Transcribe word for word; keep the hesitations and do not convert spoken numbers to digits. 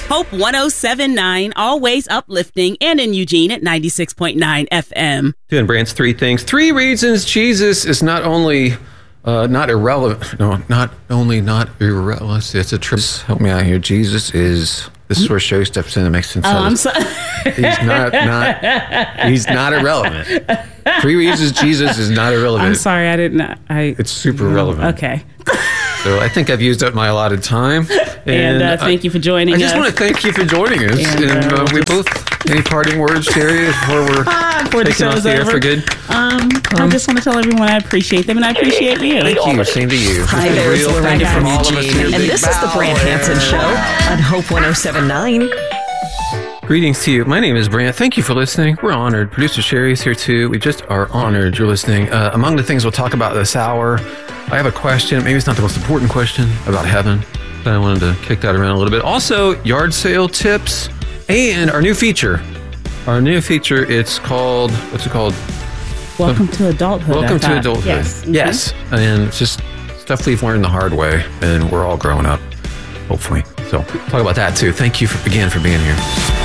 Hope one oh seven point nine, always uplifting, and in Eugene at ninety-six point nine F M. Doing Brandt's three things. Three reasons Jesus is not only uh, not irrelevant. No, not only not irrelevant. It's a trip. Help me out here. Jesus is. This is where Sherry steps in and makes sense. Oh, of I'm it. sorry. He's not not. He's not irrelevant. Three reasons Jesus is not irrelevant. I'm sorry, I didn't. I. It's super relevant. Okay. So I think I've used up my allotted time. And, and uh, thank I, you for joining us. I us. just want to thank you for joining us. And, and uh, uh, we just, both, any parting words, Sherry, before we're ah, before taking off the air over. for good? Um, um, I just want to tell everyone I appreciate them and I appreciate you. Thank you. Same to you. Hi there, it's Lorena from Eugene. And this is the Brandt Hansen Show on Hope one oh seven point nine. Greetings to you. My name is Brandt. Thank you for listening. We're honored. Producer Sherry is here too. We just are honored you're listening. Uh, among the things we'll talk about this hour, I have a question. Maybe it's not the most important question about heaven, but I wanted to kick that around a little bit. Also, yard sale tips and our new feature. Our new feature, it's called, what's it called? Welcome to adulthood. Welcome to adulthood. Yes. Mm-hmm. Yes. And it's just stuff we've learned the hard way, and we're all growing up, hopefully. So talk about that too. Thank you for, again for being here.